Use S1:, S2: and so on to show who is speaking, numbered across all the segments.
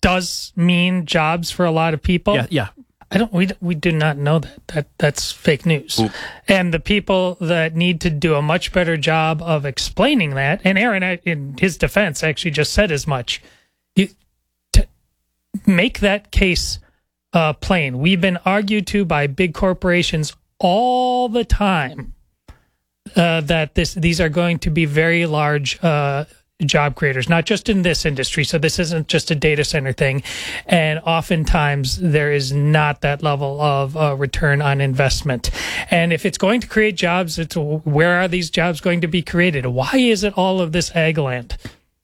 S1: does mean jobs for a lot of people.
S2: Yeah.
S1: We do not know that. That's fake news. Ooh. And the people that need to do a much better job of explaining that, and Aaron, in his defense, actually just said as much. To make that case plain. We've been argued to by big corporations all the time that these are going to be very large job creators, not just in this industry. So this isn't just a data center thing. And oftentimes there is not that level of return on investment. And if it's going to create jobs, where are these jobs going to be created? Why is it all of this ag land?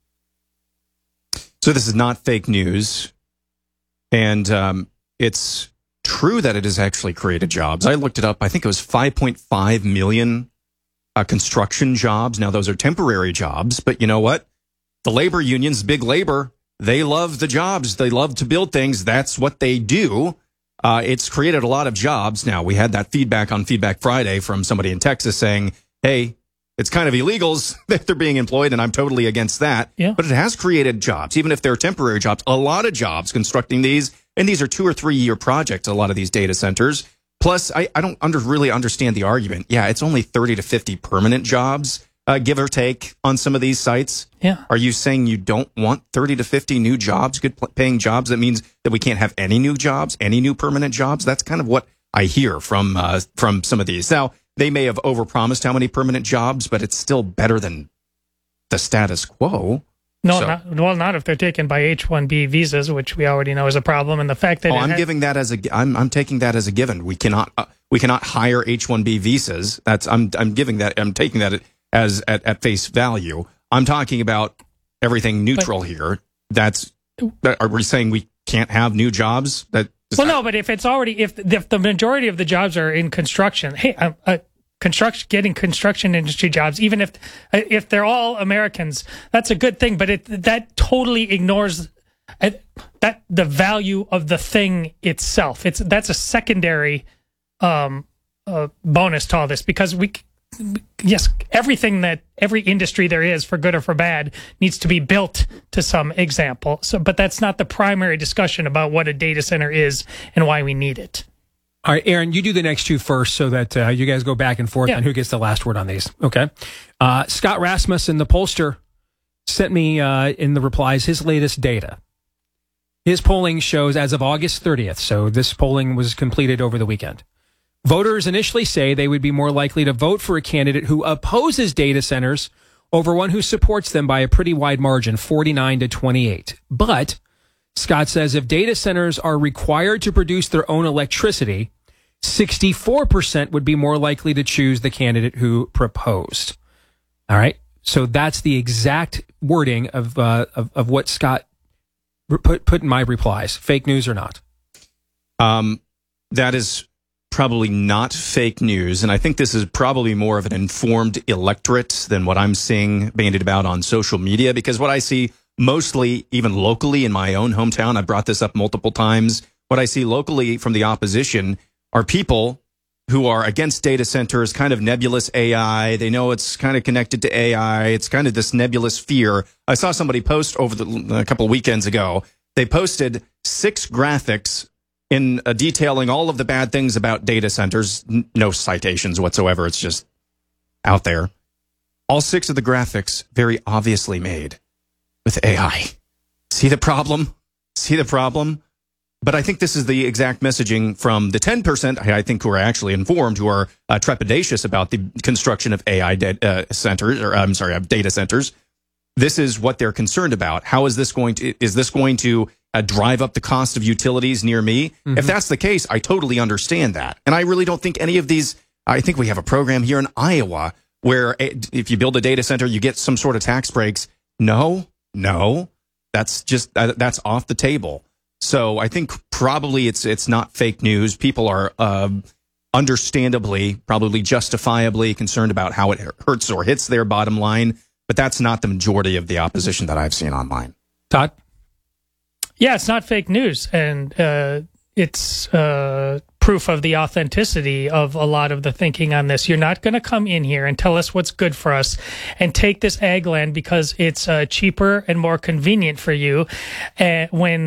S3: So this is not fake news. And it's true that it has actually created jobs. I looked it up. I think it was 5.5 million construction jobs. Now, those are temporary jobs, but you know what? The labor unions, big labor, they love the jobs. They love to build things. That's what they do. It's created a lot of jobs. Now, we had that feedback on Feedback Friday from somebody in Texas saying, hey, it's kind of illegals that they're being employed, and I'm totally against that.
S1: Yeah.
S3: But it has created jobs, even if they're temporary jobs, a lot of jobs constructing these. And these are 2 or 3 year projects, a lot of these data centers. Plus, I don't really understand the argument. Yeah, it's only 30 to 50 permanent jobs, give or take, on some of these sites.
S1: Yeah.
S3: Are you saying you don't want 30 to 50 new jobs, good paying jobs? That means that we can't have any new jobs, any new permanent jobs? That's kind of what I hear from some of these. Now, they may have overpromised how many permanent jobs, but it's still better than the status quo.
S1: No, not if they're taken by H-1B visas, which we already know is a problem, and the fact that
S3: I'm taking that as a given. We cannot hire H-1B visas. I'm taking that as at face value. I'm talking about everything neutral here. Are we saying we can't have new jobs? But
S1: if the majority of the jobs are in construction, hey, getting construction industry jobs, even if they're all Americans, that's a good thing. But that totally ignores that the value of the thing itself. That's a secondary bonus to all this, because every industry there is, for good or for bad, needs to be built to some example. But that's not the primary discussion about what a data center is and why we need it.
S2: All right, Aaron, you do the next 2 first so that you guys go back and forth on who gets the last word on these. Okay. Scott Rasmussen, the pollster, sent me in the replies his latest data. His polling shows as of August 30th, so this polling was completed over the weekend. Voters initially say they would be more likely to vote for a candidate who opposes data centers over one who supports them by a pretty wide margin, 49 to 28. But Scott says if data centers are required to produce their own electricity, 64% would be more likely to choose the candidate who proposed. All right. So that's the exact wording of what Scott put in my replies. Fake news or not?
S3: That is probably not fake news. And I think this is probably more of an informed electorate than what I'm seeing bandied about on social media, because what I see mostly, even locally in my own hometown, I brought this up multiple times, what I see locally from the opposition are people who are against data centers, kind of nebulous AI. They know it's kind of connected to AI. It's kind of this nebulous fear. I saw somebody post over a couple of weekends ago. They posted 6 graphics in detailing all of the bad things about data centers. No citations whatsoever. It's just out there. All 6 of the graphics very obviously made with AI. See the problem? See the problem? But I think this is the exact messaging from the 10%, I think, who are actually informed, who are trepidatious about the construction of AI data centers. This is what they're concerned about. How is this going to drive up the cost of utilities near me? Mm-hmm. If that's the case, I totally understand that. And I really don't think any of these, I think we have a program here in Iowa where if you build a data center, you get some sort of tax breaks. No, that's off the table. So I think probably it's not fake news. People are understandably, probably justifiably concerned about how it hurts or hits their bottom line, but that's not the majority of the opposition that I've seen online.
S2: Todd?
S1: Yeah, it's not fake news, and it's proof of the authenticity of a lot of the thinking on this. You're not going to come in here and tell us what's good for us and take this ag land because it's cheaper and more convenient for you when